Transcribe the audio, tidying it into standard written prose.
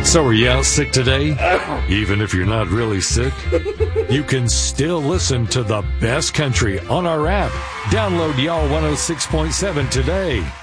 So are you out sick today? Even if you're not really sick, you can still listen to the best country on our app. Download Y'all 106.7 today.